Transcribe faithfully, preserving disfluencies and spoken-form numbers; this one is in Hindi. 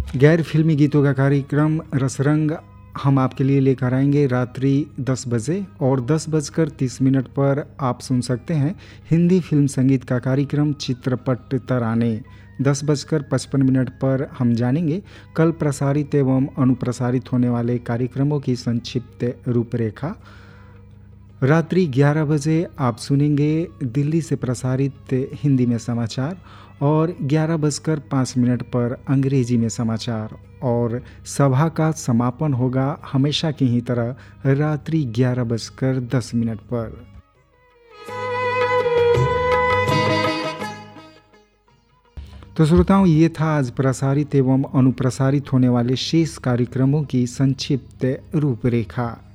गैर फिल्मी गीतों का कार्यक्रम रसरंग हम आपके लिए लेकर आएंगे रात्रि दस बजे और दस बजकर तीस मिनट पर आप सुन सकते हैं हिंदी फिल्म संगीत का कार्यक्रम चित्रपट तराने। दस बजकर पचपन मिनट पर हम जानेंगे कल प्रसारित एवं अनुप्रसारित होने वाले कार्यक्रमों की संक्षिप्त रूपरेखा। रात्रि ग्यारह बजे आप सुनेंगे दिल्ली से प्रसारित हिंदी में समाचार और ग्यारह बजकर पाँच मिनट पर अंग्रेजी में समाचार और सभा का समापन होगा हमेशा की ही तरह रात्रि ग्यारह बजकर दस मिनट पर। तो श्रोताओं, ये था आज प्रसारित एवं अनुप्रसारित होने वाले शेष कार्यक्रमों की संक्षिप्त रूपरेखा।